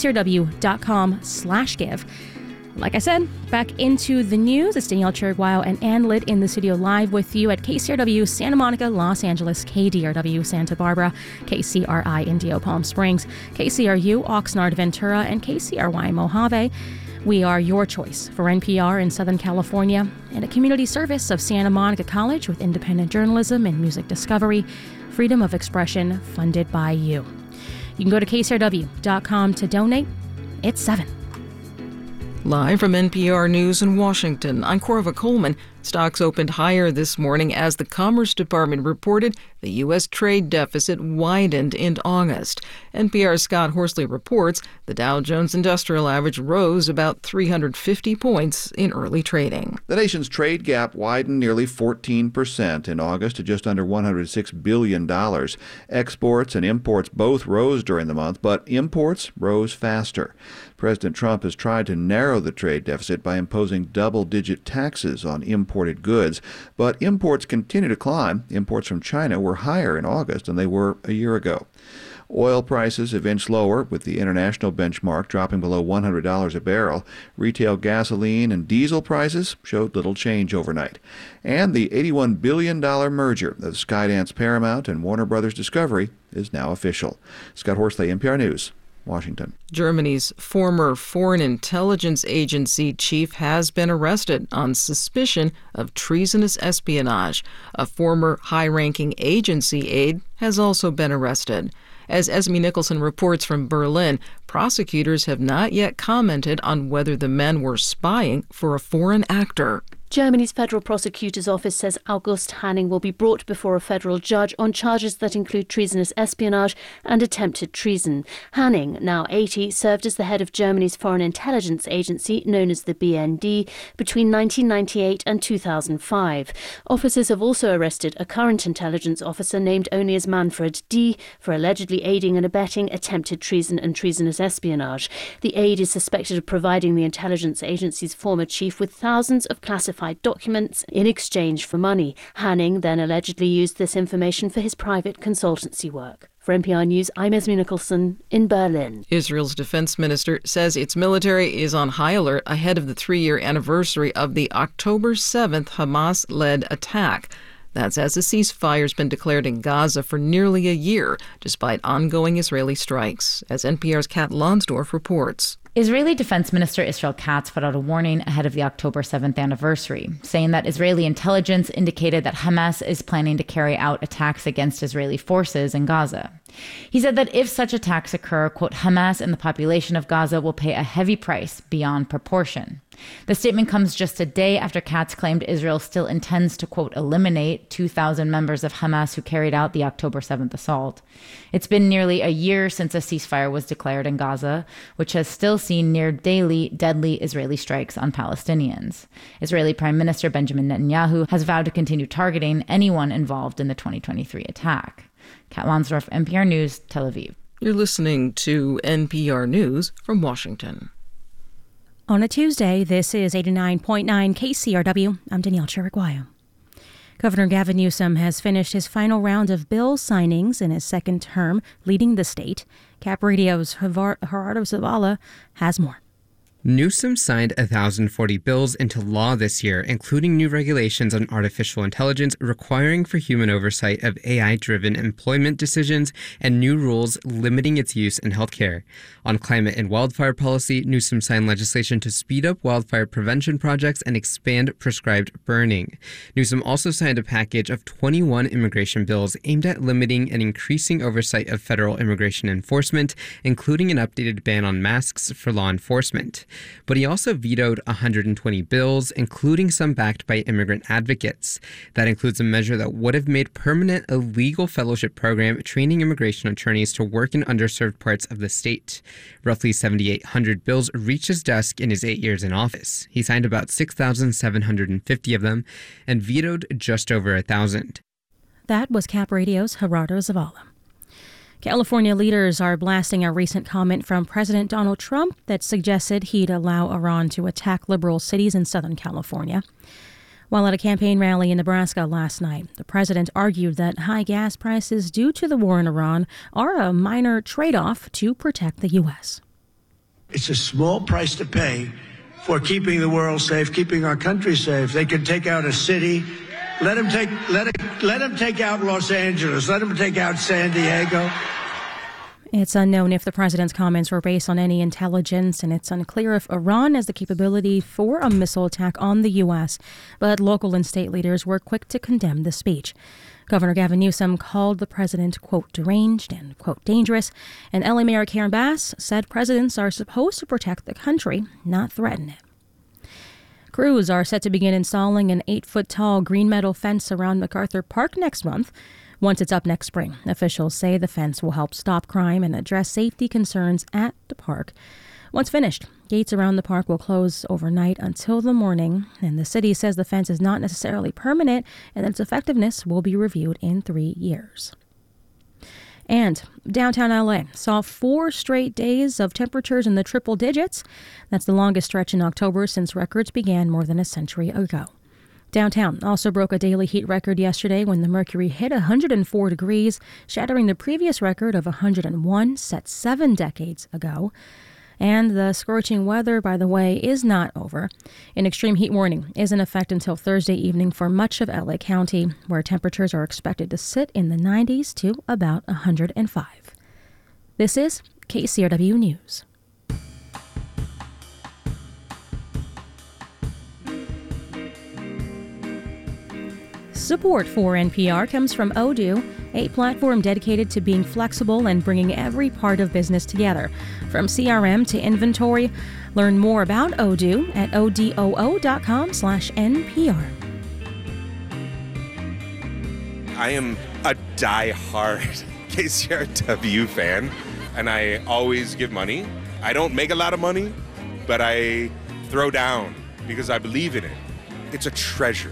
kcrw.com/give. Like I said, back into the news. It's Danielle Chiriguao and Ann Litt in the studio live with you at KCRW Santa Monica, Los Angeles, KDRW Santa Barbara, KCRI Indio Palm Springs, KCRU Oxnard Ventura, and KCRY Mojave. We are your choice for NPR in Southern California and a community service of Santa Monica College with independent journalism and music discovery, freedom of expression funded by you. You can go to kcrw.com to donate. It's 7. Live from NPR News in Washington, I'm Corva Coleman. Stocks opened higher this morning as the Commerce Department reported the U.S. trade deficit widened in August. NPR's Scott Horsley reports the Dow Jones Industrial Average rose about 350 points in early trading. The nation's trade gap widened nearly 14% in August to just under $106 billion. Exports and imports both rose during the month, but imports rose faster. President Trump has tried to narrow the trade deficit by imposing double-digit taxes on imported goods, but imports continue to climb. Imports from China were higher in August than they were a year ago. Oil prices have inched lower, with the international benchmark dropping below $100 a barrel. Retail gasoline and diesel prices showed little change overnight. And the $81 billion merger of Skydance Paramount and Warner Brothers Discovery is now official. Scott Horsley, NPR News, Washington. Germany's former Foreign Intelligence Agency chief has been arrested on suspicion of treasonous espionage. A former high-ranking agency aide has also been arrested. As Esme Nicholson reports from Berlin, prosecutors have not yet commented on whether the men were spying for a foreign actor. Germany's Federal Prosecutor's Office says August Hanning will be brought before a federal judge on charges that include treasonous espionage and attempted treason. Hanning, now 80, served as the head of Germany's foreign intelligence agency, known as the BND, between 1998 and 2005. Officers have also arrested a current intelligence officer named only as Manfred D. for allegedly aiding and abetting attempted treason and treasonous espionage. The aide is suspected of providing the intelligence agency's former chief with thousands of classified documents in exchange for money. Hanning then allegedly used this information for his private consultancy work. For NPR News, I'm Esme Nicholson in Berlin. Israel's defense minister says its military is on high alert ahead of the 3-year anniversary of the October 7th Hamas-led attack. That's as a ceasefire's been declared in Gaza for nearly a year, despite ongoing Israeli strikes, as NPR's Kat Lonsdorf reports. Israeli Defense Minister Israel Katz put out a warning ahead of the October 7th anniversary, saying that Israeli intelligence indicated that Hamas is planning to carry out attacks against Israeli forces in Gaza. He said that if such attacks occur, quote, Hamas and the population of Gaza will pay a heavy price beyond proportion. The statement comes just a day after Katz claimed Israel still intends to, quote, eliminate 2,000 members of Hamas who carried out the October 7th assault. It's been nearly a year since a ceasefire was declared in Gaza, which has still seen near daily deadly Israeli strikes on Palestinians. Israeli Prime Minister Benjamin Netanyahu has vowed to continue targeting anyone involved in the 2023 attack. Kat Lonsdorf, NPR News, Tel Aviv. You're listening to NPR News from Washington. On a Tuesday, this is 89.9 KCRW. I'm Danielle Chiriguayo. Governor Gavin Newsom has finished his final round of bill signings in his second term, leading the state. Cap Radio's Gerardo Zavala has more. Newsom signed 1,040 bills into law this year, including new regulations on artificial intelligence requiring for human oversight of AI-driven employment decisions and new rules limiting its use in healthcare. On climate and wildfire policy, Newsom signed legislation to speed up wildfire prevention projects and expand prescribed burning. Newsom also signed a package of 21 immigration bills aimed at limiting and increasing oversight of federal immigration enforcement, including an updated ban on masks for law enforcement. But he also vetoed 120 bills, including some backed by immigrant advocates. That includes a measure that would have made permanent a legal fellowship program training immigration attorneys to work in underserved parts of the state. Roughly 7,800 bills reached his desk in his 8 years in office. He signed about 6,750 of them and vetoed just over 1,000. That was Cap Radio's Gerardo Zavala. California leaders are blasting a recent comment from President Donald Trump that suggested he'd allow Iran to attack liberal cities in Southern California. While at a campaign rally in Nebraska last night, the president argued that high gas prices due to the war in Iran are a minor trade-off to protect the U.S. It's a small price to pay for keeping the world safe, keeping our country safe. They can take out a city. Let them take out Los Angeles. Let them take out San Diego. It's unknown if the president's comments were based on any intelligence, and it's unclear if Iran has the capability for a missile attack on the U.S., but local and state leaders were quick to condemn the speech. Governor Gavin Newsom called the president, quote, deranged and, quote, dangerous, and LA Mayor Karen Bass said presidents are supposed to protect the country, not threaten it. Crews are set to begin installing an 8-foot-tall green metal fence around MacArthur Park next month. Once it's up next spring, officials say the fence will help stop crime and address safety concerns at the park. Once finished, gates around the park will close overnight until the morning, and the city says the fence is not necessarily permanent and its effectiveness will be reviewed in 3 years. And downtown LA saw 4 straight days of temperatures in the triple digits. That's the longest stretch in October since records began more than a century ago. Downtown also broke a daily heat record yesterday when the mercury hit 104 degrees, shattering the previous record of 101 set 7 decades ago. And the scorching weather, by the way, is not over. An extreme heat warning is in effect until Thursday evening for much of LA County, where temperatures are expected to sit in the 90s to about 105. This is KCRW News. Support for NPR comes from Odoo, a platform dedicated to being flexible and bringing every part of business together, from CRM to inventory. Learn more about Odoo at odoo.com/NPR. I am a die-hard KCRW fan, and I always give money. I don't make a lot of money, but I throw down because I believe in it. It's a treasure.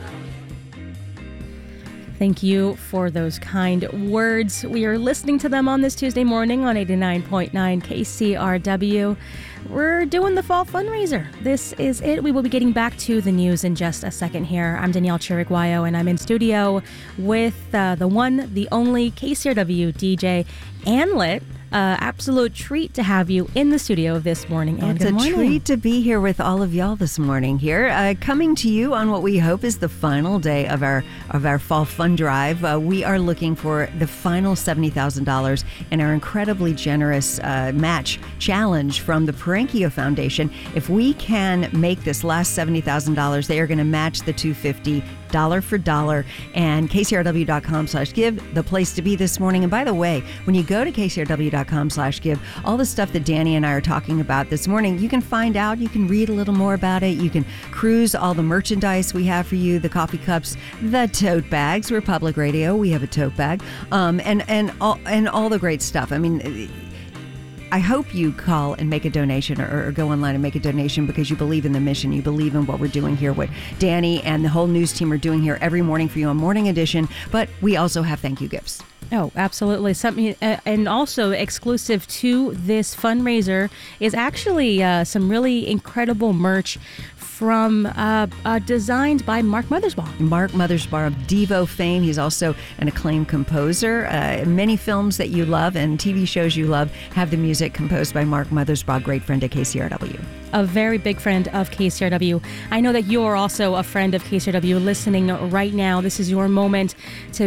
Thank you for those kind words. We are listening to them on this Tuesday morning on 89.9 KCRW. We're doing the fall fundraiser. This is it. We will be getting back to the news in just a second here. I'm Danielle Chiriguayo, and I'm in studio with the one, the only KCRW DJ, Ann Litt. Absolute treat to have you in the studio this morning. And it's a treat to be here with all of y'all this morning here, coming to you on what we hope is the final day of our fall fund drive. We are looking for the final $70,000 in our incredibly generous match challenge from the Parankio Foundation. If we can make this last $70,000, they are going to match the $250 dollar for dollar, and kcrw.com/give, the place to be this morning. And by the way, when you go to kcrw.com/give, all the stuff that Danny and I are talking about this morning, you can find out, you can read a little more about it, you can cruise all the merchandise we have for you, the coffee cups, the tote bags. We're Public Radio, we have a tote bag, and all the great stuff. I mean, I hope you call and make a donation or go online and make a donation because you believe in the mission. You believe in what we're doing here, what Danny and the whole news team are doing here every morning for you on Morning Edition. But we also have thank you gifts. Oh, absolutely. Something, and also exclusive to this fundraiser is actually some really incredible merch from designed by Mark Mothersbaugh. Mark Mothersbaugh of Devo fame. He's also an acclaimed composer. Many films that you love and TV shows you love have the music composed by Mark Mothersbaugh, great friend of KCRW. A very big friend of KCRW. I know that you're also a friend of KCRW listening right now. This is your moment to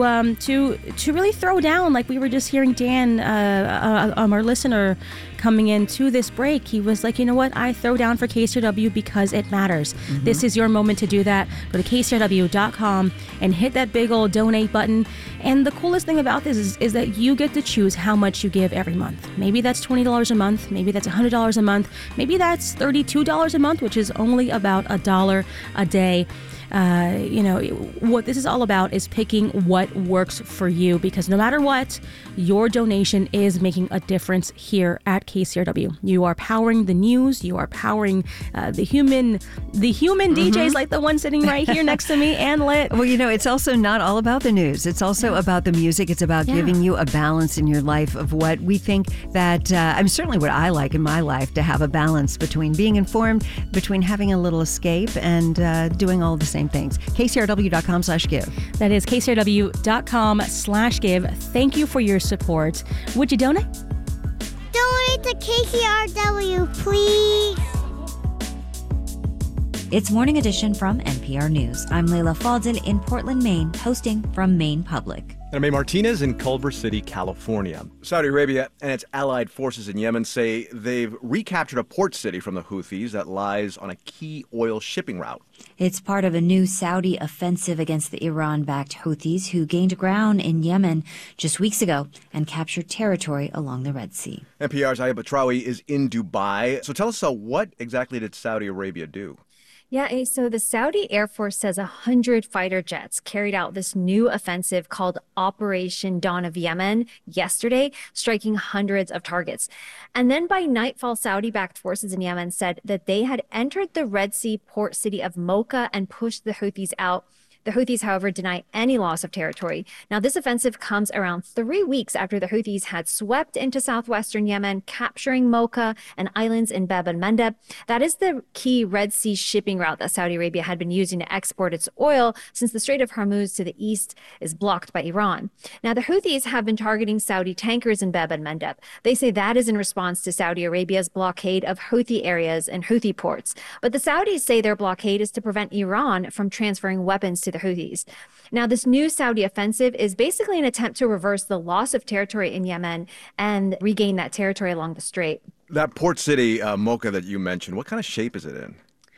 really throw down, like we were just hearing Dan, our listener, coming into this break. He was like, you know what? I throw down for KCRW because it matters. Mm-hmm. This is your moment to do that. Go to kcrw.com and hit that big old donate button. And the coolest thing about this is that you get to choose how much you give every month. Maybe that's $20 a month. Maybe that's $100 a month. Maybe that's $32 a month, which is only about $1 a day. What this is all about is picking what works for you, because no matter what, your donation is making a difference here at KCRW. You are powering the news. You are powering the human DJs like the one sitting right here next to me, Ann Litt. Well, it's also not all about the news. It's also about the music. It's about giving you a balance in your life of what we think that, certainly what I like in my life, to have a balance between being informed, between having a little escape, and doing all the same things. KCRW.com/give. That is KCRW.com/give. Thank you for your support. Would you donate? Donate to KCRW, please. It's Morning Edition from NPR News. I'm Layla Fadil in Portland, Maine, hosting from Maine Public. And I'm May Martinez in Culver City, California. Saudi Arabia and its allied forces in Yemen say they've recaptured a port city from the Houthis that lies on a key oil shipping route. It's part of a new Saudi offensive against the Iran-backed Houthis, who gained ground in Yemen just weeks ago and captured territory along the Red Sea. NPR's Aya Batrawi is in Dubai. So tell us, what exactly did Saudi Arabia do? Yeah, so the Saudi Air Force says 100 fighter jets carried out this new offensive called Operation Dawn of Yemen yesterday, striking hundreds of targets. And then by nightfall, Saudi-backed forces in Yemen said that they had entered the Red Sea port city of Mocha and pushed the Houthis out. The Houthis, however, deny any loss of territory. Now, this offensive comes around 3 weeks after the Houthis had swept into southwestern Yemen, capturing Mocha and islands in Bab el-Mandeb. That is the key Red Sea shipping route that Saudi Arabia had been using to export its oil, since the Strait of Hormuz to the east is blocked by Iran. Now, the Houthis have been targeting Saudi tankers in Bab el-Mandeb. They say that is in response to Saudi Arabia's blockade of Houthi areas and Houthi ports. But the Saudis say their blockade is to prevent Iran from transferring weapons to the Houthis. Now, this new Saudi offensive is basically an attempt to reverse the loss of territory in Yemen and regain that territory along the strait. That port city, Mocha, that you mentioned, what kind of shape is it in?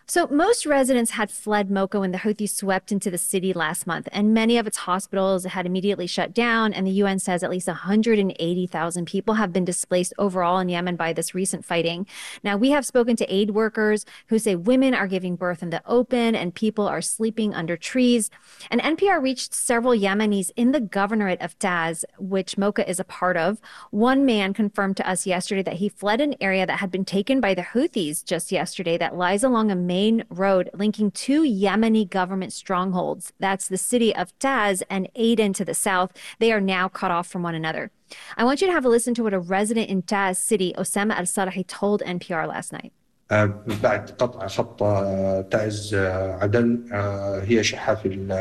So most residents had fled Mocha when the Houthis swept into the city last month, and many of its hospitals had immediately shut down, and the UN says at least 180,000 people have been displaced overall in Yemen by this recent fighting. Now, we have spoken to aid workers who say women are giving birth in the open and people are sleeping under trees. And NPR reached several Yemenis in the governorate of Taz, which Mocha is a part of. One man confirmed to us yesterday that he fled an area that had been taken by the Houthis just yesterday that lies along a main road linking two Yemeni government strongholds. That's the city of Taz and Aden to the south. They are now cut off from one another. I want you to have a listen to what a resident in Taz city, Osama Al-Salahi, told NPR last night. بعد قطع خط تعز عدن هي شحة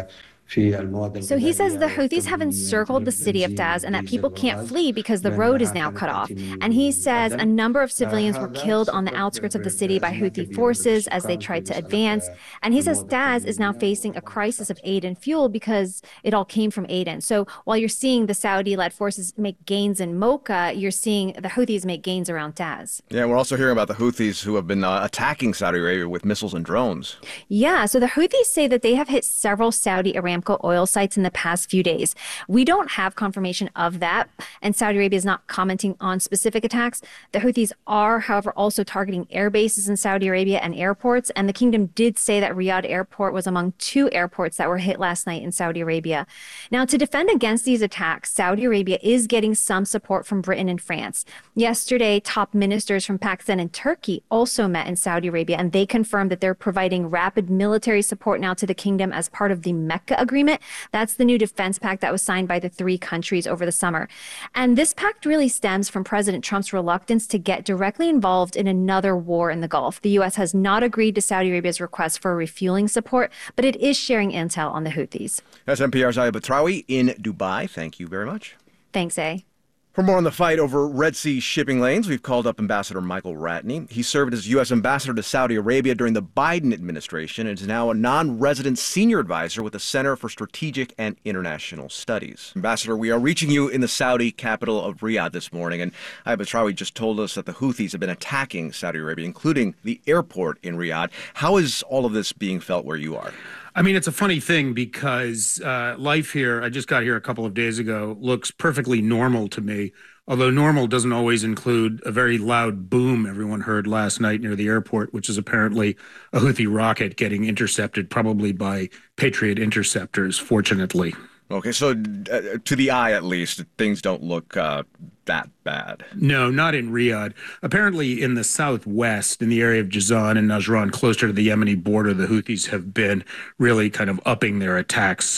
So he says the Houthis have encircled the city of Taz and that people can't flee because the road is now cut off. And he says a number of civilians were killed on the outskirts of the city by Houthi forces as they tried to advance. And he says Taz is now facing a crisis of aid and fuel because it all came from Aden. So while you're seeing the Saudi-led forces make gains in Mocha, you're seeing the Houthis make gains around Taz. Yeah, we're also hearing about the Houthis who have been attacking Saudi Arabia with missiles and drones. Yeah, so the Houthis say that they have hit several Saudi Aramco oil sites in the past few days. We don't have confirmation of that, and Saudi Arabia is not commenting on specific attacks. The Houthis are, however, also targeting air bases in Saudi Arabia and airports, and the kingdom did say that Riyadh Airport was among two airports that were hit last night in Saudi Arabia. Now, to defend against these attacks, Saudi Arabia is getting some support from Britain and France. Yesterday, top ministers from Pakistan and Turkey also met in Saudi Arabia, and they confirmed that they're providing rapid military support now to the kingdom as part of the Mecca Agreement. That's the new defense pact that was signed by the three countries over the summer. And this pact really stems from President Trump's reluctance to get directly involved in another war in the Gulf. The U.S. has not agreed to Saudi Arabia's request for refueling support, but it is sharing intel on the Houthis. That's NPR's Aya Batrawi in Dubai. Thank you very much. Thanks, A. For more on the fight over Red Sea shipping lanes, we've called up Ambassador Michael Ratney. He served as U.S. ambassador to Saudi Arabia during the Biden administration and is now a non-resident senior advisor with the Center for Strategic and International Studies. Ambassador, we are reaching you in the Saudi capital of Riyadh this morning, and Aya Batrawi just told us that the Houthis have been attacking Saudi Arabia, including the airport in Riyadh. How is all of this being felt where you are? I mean, it's a funny thing because life here, I just got here a couple of days ago, looks perfectly normal to me, although normal doesn't always include a very loud boom everyone heard last night near the airport, which is apparently a Houthi rocket getting intercepted, probably by Patriot interceptors, fortunately. Okay, so to the eye, at least, things don't look that bad. No, not in Riyadh. Apparently in the southwest, in the area of Jazan and Najran, closer to the Yemeni border, the Houthis have been really kind of upping their attacks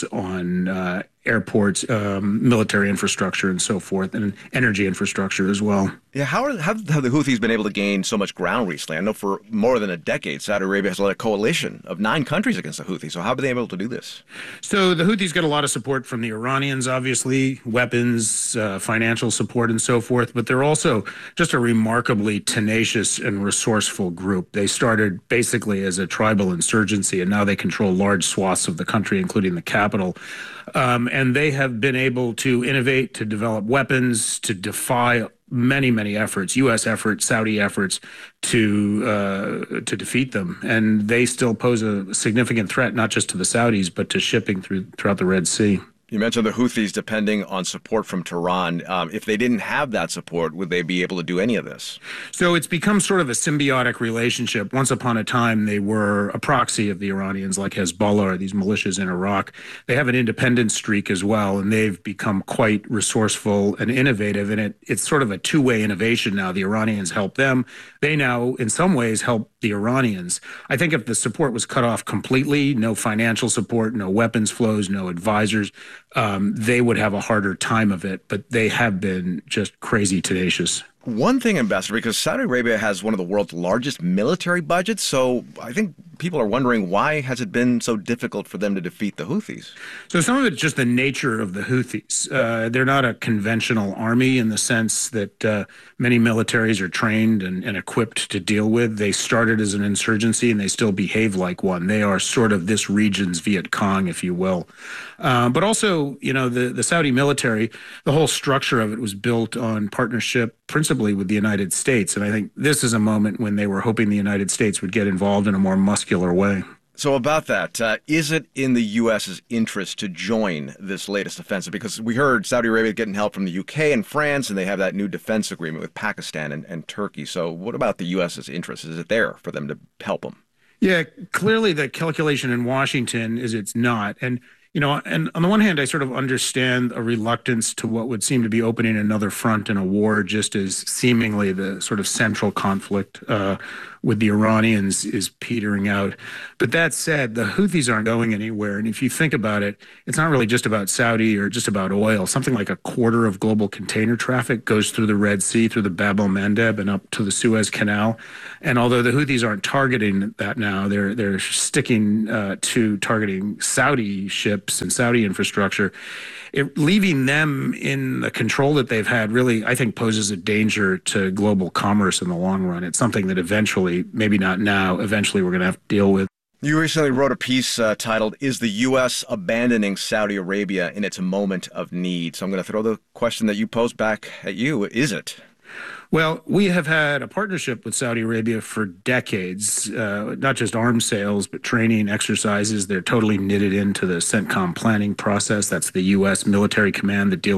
on airports, military infrastructure and so forth, and energy infrastructure as well. Yeah, how have the Houthis been able to gain so much ground recently? I know for more than a decade, Saudi Arabia has led a coalition of 9 countries against the Houthis. So how have they been able to do this? So the Houthis get a lot of support from the Iranians, obviously, weapons, financial support, and so forth. But they're also just a remarkably tenacious and resourceful group. They started basically as a tribal insurgency, and now they control large swaths of the country, including the capital. And they have been able to innovate, to develop weapons, to defy many efforts, U.S. efforts, Saudi efforts to defeat them. And they still pose a significant threat, not just to the Saudis, but to shipping throughout the Red Sea. You mentioned the Houthis depending on support from Tehran. If they didn't have that support, would they be able to do any of this? So it's become sort of a symbiotic relationship. Once upon a time, they were a proxy of the Iranians, like Hezbollah or these militias in Iraq. They have an independent streak as well, and they've become quite resourceful and innovative. And it's sort of a two-way innovation now. The Iranians help them. They now, in some ways, help the Iranians. I think if the support was cut off completely, no financial support, no weapons flows, no advisors, they would have a harder time of it, but they have been just crazy tenacious. One thing, Ambassador, because Saudi Arabia has one of the world's largest military budgets, so I think people are wondering, why has it been so difficult for them to defeat the Houthis? So some of it's just the nature of the Houthis. They're not a conventional army in the sense that many militaries are trained and equipped to deal with. They started as an insurgency and they still behave like one. They are sort of this region's Viet Cong, if you will. But also, you know, the Saudi military, the whole structure of it was built on partnership principally with the United States. And I think this is a moment when they were hoping the United States would get involved in a more muscular muscular way. So about that, is it in the U.S.'s interest to join this latest offensive? Because we heard Saudi Arabia getting help from the U.K. and France, and they have that new defense agreement with Pakistan and Turkey. So what about the U.S.'s interest? Is it there for them to help them? Yeah, clearly the calculation in Washington is it's not. And and on the one hand, I sort of understand a reluctance to what would seem to be opening another front in a war, just as seemingly the sort of central conflict with the Iranians is petering out. But that said, the Houthis aren't going anywhere. And if you think about it, it's not really just about Saudi or just about oil. Something like a quarter of global container traffic goes through the Red Sea, through the Bab el-Mandeb and up to the Suez Canal. And although the Houthis aren't targeting that now, they're sticking to targeting Saudi ships and Saudi infrastructure. Leaving them in the control that they've had really, I think, poses a danger to global commerce in the long run. It's something that eventually, maybe not now, eventually we're going to have to deal with. You recently wrote a piece titled, "Is the U.S. Abandoning Saudi Arabia in Its Moment of Need?" So I'm going to throw the question that you posed back at you. Is it? Well, we have had a partnership with Saudi Arabia for decades, not just arms sales, but training, exercises. They're totally knitted into the CENTCOM planning process. That's the U.S. military command that deals